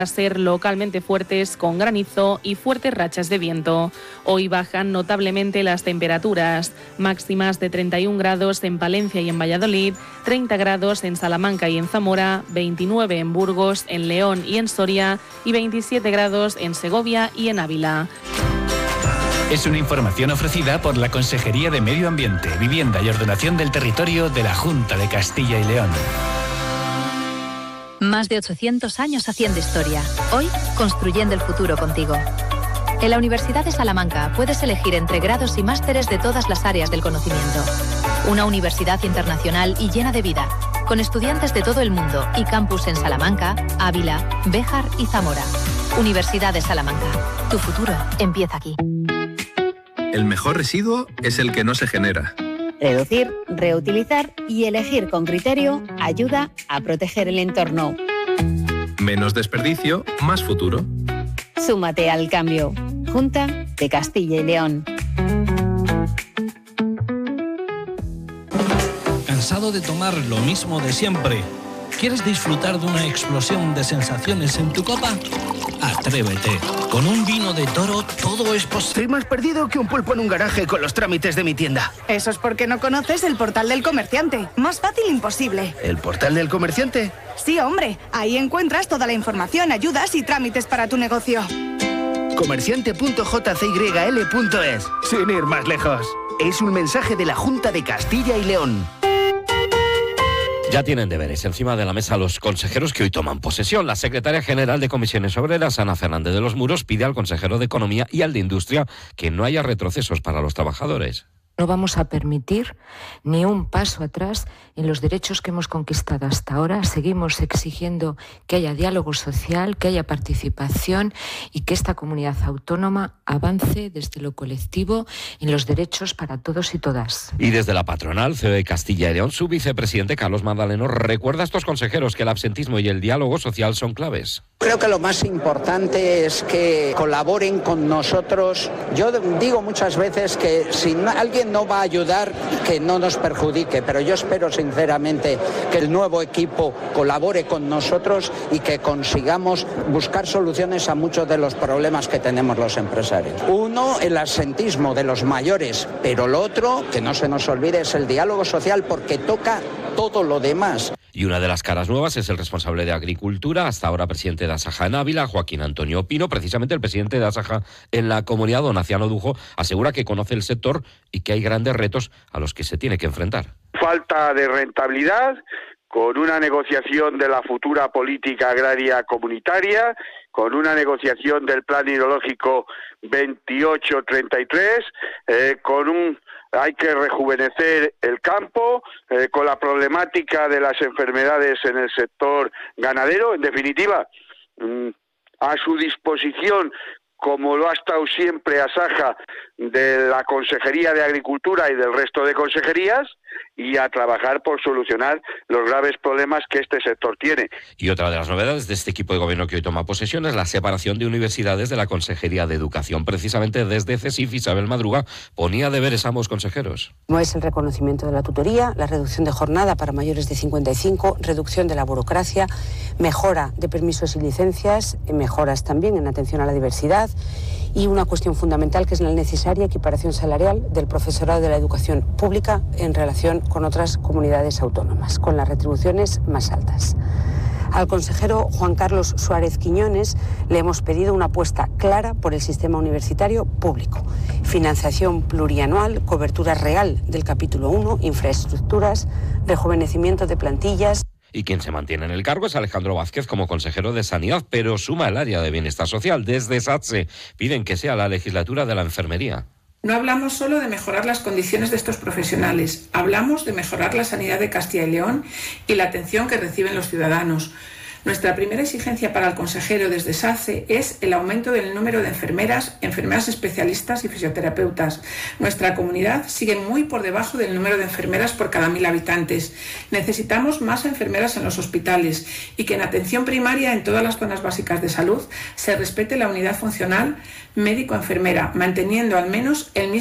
a ser localmente fuertes con granizo y fuertes rachas de viento. Hoy bajan notablemente las temperaturas, máximas de 31 grados en Palencia y en Valladolid, 30 grados en Salamanca y en Zamora, 29 en Burgos, en León y en Soria y 27 grados en Segovia y en Ávila. Es una información ofrecida por la Consejería de Medio Ambiente, Vivienda y Ordenación del Territorio de la Junta de Castilla y León. Más de 800 años haciendo historia. Hoy, construyendo el futuro contigo. En la Universidad de Salamanca puedes elegir entre grados y másteres de todas las áreas del conocimiento. Una universidad internacional y llena de vida, con estudiantes de todo el mundo y campus en Salamanca, Ávila, Béjar y Zamora. Universidad de Salamanca. Tu futuro empieza aquí. El mejor residuo es el que no se genera. Reducir, reutilizar y elegir con criterio ayuda a proteger el entorno. Menos desperdicio, más futuro. Súmate al cambio. Junta de Castilla y León. ¿Cansado de tomar lo mismo de siempre? ¿Quieres disfrutar de una explosión de sensaciones en tu copa? Atrévete. Con un vino de Toro todo es posible. Estoy más perdido que un pulpo en un garaje con los trámites de mi tienda. Eso es porque no conoces el Portal del Comerciante. Más fácil imposible. ¿El Portal del Comerciante? Sí, hombre. Ahí encuentras toda la información, ayudas y trámites para tu negocio. Comerciante.jcyl.es. Sin ir más lejos. Es un mensaje de la Junta de Castilla y León. Ya tienen deberes encima de la mesa los consejeros que hoy toman posesión. La secretaria general de Comisiones Obreras, Ana Fernández de los Muros, pide al consejero de Economía y al de Industria que no haya retrocesos para los trabajadores. No vamos a permitir ni un paso atrás en los derechos que hemos conquistado hasta ahora. Seguimos exigiendo que haya diálogo social, que haya participación y que esta comunidad autónoma avance desde lo colectivo en los derechos para todos y todas. Y desde la patronal, COE Castilla y León, su vicepresidente Carlos Magdaleno recuerda a estos consejeros que el absentismo y el diálogo social son claves. Creo que lo más importante es que colaboren con nosotros. Yo digo muchas veces que si alguien no va a ayudar, que no nos perjudique, pero yo espero sinceramente que el nuevo equipo colabore con nosotros y que consigamos buscar soluciones a muchos de los problemas que tenemos los empresarios. Uno, el absentismo de los mayores, pero lo otro, que no se nos olvide, es el diálogo social porque toca todo lo demás. Y una de las caras nuevas es el responsable de Agricultura, hasta ahora presidente de Asaja en Ávila, Joaquín Antonio Pino. Precisamente el presidente de Asaja en la comunidad, don Aciano Dujo, asegura que conoce el sector y que hay grandes retos a los que se tiene que enfrentar. Falta de rentabilidad, con una negociación de la futura política agraria comunitaria, con una negociación del plan hidrológico 28-33, hay que rejuvenecer el campo, con la problemática de las enfermedades en el sector ganadero. En definitiva, a su disposición, como lo ha estado siempre Asaja, de la Consejería de Agricultura y del resto de consejerías, y a trabajar por solucionar los graves problemas que este sector tiene. Y otra de las novedades de este equipo de gobierno que hoy toma posesión es la separación de universidades de la Consejería de Educación. Precisamente desde CESIF, Isabel Madruga ponía deberes a ambos consejeros. No es el reconocimiento de la tutoría, la reducción de jornada para mayores de 55, reducción de la burocracia, mejora de permisos y licencias, mejoras también en atención a la diversidad y una cuestión fundamental que es la necesaria equiparación salarial del profesorado de la educación pública en relación con otras comunidades autónomas, con las retribuciones más altas. Al consejero Juan Carlos Suárez Quiñones le hemos pedido una apuesta clara por el sistema universitario público, financiación plurianual, cobertura real del capítulo 1, infraestructuras, rejuvenecimiento de plantillas. Y quien se mantiene en el cargo es Alejandro Vázquez como consejero de Sanidad, pero suma el área de Bienestar Social. Desde SATSE piden que sea la legislatura de la enfermería. No hablamos solo de mejorar las condiciones de estos profesionales, hablamos de mejorar la sanidad de Castilla y León y la atención que reciben los ciudadanos. Nuestra primera exigencia para el consejero desde SACE es el aumento del número de enfermeras especialistas y fisioterapeutas. Nuestra comunidad sigue muy por debajo del número de enfermeras por cada 1.000 habitantes. Necesitamos más enfermeras en los hospitales y que en atención primaria en todas las zonas básicas de salud se respete la unidad funcional médico-enfermera, manteniendo al menos el mismo